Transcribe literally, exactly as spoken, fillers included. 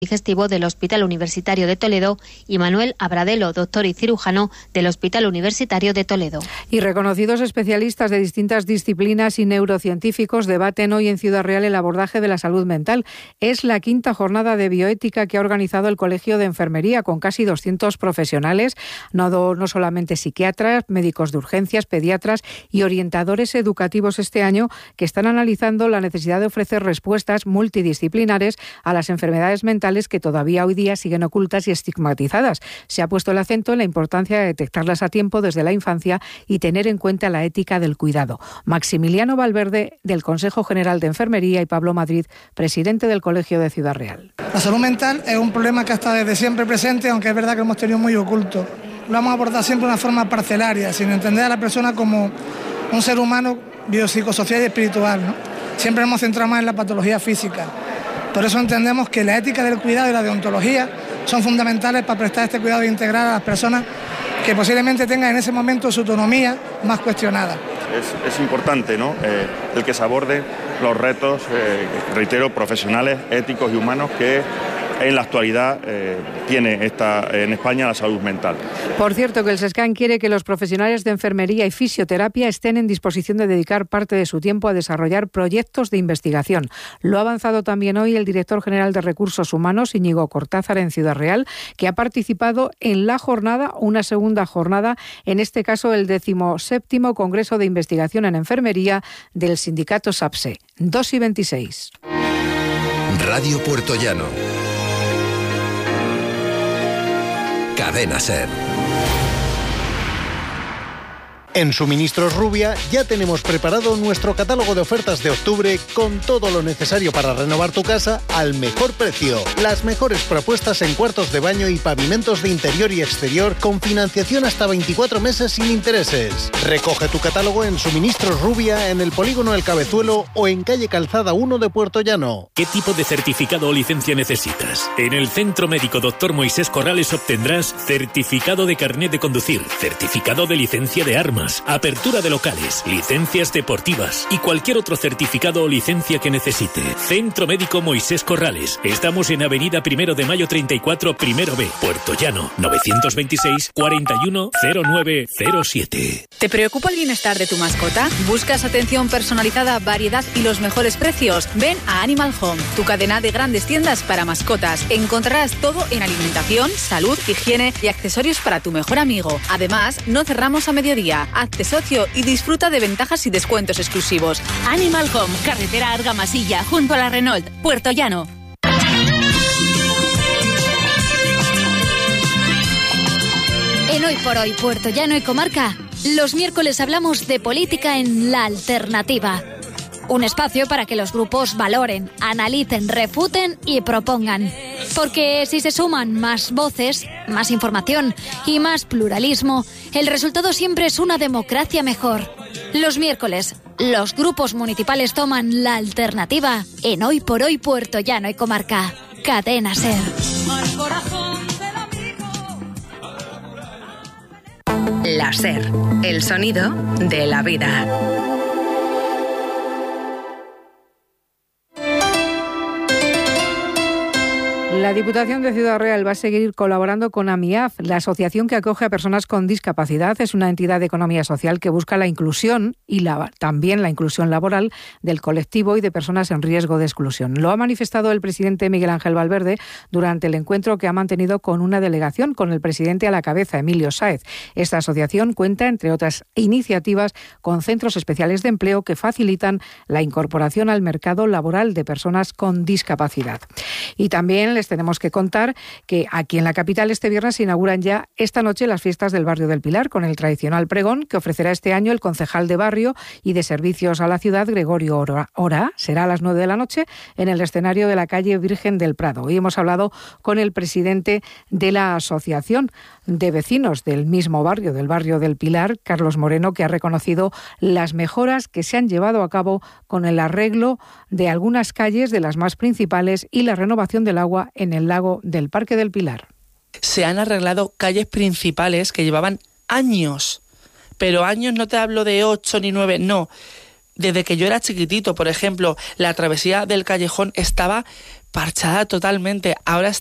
digestivo del Hospital Universitario de Toledo, y Manuel Abradelo, doctor y cirujano del Hospital Universitario de Toledo. Y reconocidos especialistas de distintas disciplinas y neurocientíficos debaten hoy en Ciudad Real el abordaje de la salud mental. Es la quinta jornada de bioética que ha organizado el Colegio de Enfermería, con casi doscientos profesionales, no, no solamente psiquiatras, médicos de urgencias, pediatras y orientadores educativos este año, que están analizando la necesidad de ofrecer respuestas multidisciplinares a las enfermedades mentales que todavía hoy día siguen ocultas y estigmatizadas. Se ha puesto el acento en la importancia de detectarlas a tiempo desde la infancia y tener en cuenta la ética del cuidado. Maximiliano Valverde, del Consejo General de Enfermería, y Pablo Madrid, presidente del Colegio de Ciudad Real. La salud mental es un problema que está desde siempre presente, aunque es verdad que lo hemos tenido muy oculto. Lo hemos abordado siempre de una forma parcelaria, sin entender a la persona como un ser humano biopsicosocial y espiritual, ¿no? Siempre hemos centrado más en la patología física. Por eso entendemos que la ética del cuidado y la deontología son fundamentales para prestar este cuidado integral a las personas que posiblemente tengan en ese momento su autonomía más cuestionada. Es, es importante, ¿no?, eh, el que se aborde los retos, eh, reitero, profesionales, éticos y humanos que en la actualidad eh, tiene esta, en España la salud mental. Por cierto, que el SESCAN quiere que los profesionales de enfermería y fisioterapia estén en disposición de dedicar parte de su tiempo a desarrollar proyectos de investigación. Lo ha avanzado también hoy el director general de Recursos Humanos, Íñigo Cortázar, en Ciudad Real, que ha participado en la jornada, una segunda jornada, en este caso el decimoséptimo Congreso de Investigación en Enfermería del sindicato SAPSE. dos y veintiséis. Radio Puertollano. Cadena SER. En Suministros Rubia ya tenemos preparado nuestro catálogo de ofertas de octubre con todo lo necesario para renovar tu casa al mejor precio. Las mejores propuestas en cuartos de baño y pavimentos de interior y exterior con financiación hasta veinticuatro meses sin intereses. Recoge tu catálogo en Suministros Rubia, en el Polígono El Cabezuelo o en calle Calzada uno de Puertollano. ¿Qué tipo de certificado o licencia necesitas? En el Centro Médico doctor Moisés Corrales obtendrás certificado de carnet de conducir, certificado de licencia de armas, apertura de locales, licencias deportivas y cualquier otro certificado o licencia que necesite. Centro Médico Moisés Corrales. Estamos en Avenida Primero de Mayo treinta y cuatro, Primero B, Puertollano, novecientos veintiséis, cuarenta y uno, cero nueve cero siete. ¿Te preocupa el bienestar de tu mascota? ¿Buscas atención personalizada, variedad y los mejores precios? Ven a Animal Home, tu cadena de grandes tiendas para mascotas. Encontrarás todo en alimentación, salud, higiene y accesorios para tu mejor amigo. Además, no cerramos a mediodía. Hazte socio y disfruta de ventajas y descuentos exclusivos. Animal Home, carretera Argamasilla, junto a la Renault, Puertollano. En Hoy por Hoy, Puertollano y Comarca, los miércoles hablamos de política en La Alternativa. Un espacio para que los grupos valoren, analicen, refuten y propongan. Porque si se suman más voces, más información y más pluralismo, el resultado siempre es una democracia mejor. Los miércoles, los grupos municipales toman La Alternativa en Hoy por Hoy, Puertollano y Comarca. Cadena SER. La SER, el sonido de la vida. La Diputación de Ciudad Real va a seguir colaborando con AMIAF, la asociación que acoge a personas con discapacidad. Es una entidad de economía social que busca la inclusión y la, también la inclusión laboral del colectivo y de personas en riesgo de exclusión. Lo ha manifestado el presidente Miguel Ángel Valverde durante el encuentro que ha mantenido con una delegación con el presidente a la cabeza, Emilio Sáez. Esta asociación cuenta, entre otras iniciativas, con centros especiales de empleo que facilitan la incorporación al mercado laboral de personas con discapacidad. Y también les tenemos que contar que aquí en la capital este viernes se inauguran ya esta noche las fiestas del barrio del Pilar con el tradicional pregón que ofrecerá este año el concejal de barrio y de servicios a la ciudad, Gregorio Ora. Será a las nueve de la noche en el escenario de la calle Virgen del Prado. Hoy hemos hablado con el presidente de la Asociación de Vecinos del mismo barrio, del barrio del Pilar, Carlos Moreno, que ha reconocido las mejoras que se han llevado a cabo con el arreglo de algunas calles de las más principales y la renovación del agua en el lago del Parque del Pilar. Se han arreglado calles principales que llevaban años, pero años no te hablo de ocho ni nueve, no. Desde que yo era chiquitito, por ejemplo, la travesía del Callejón estaba parchada totalmente. Ahora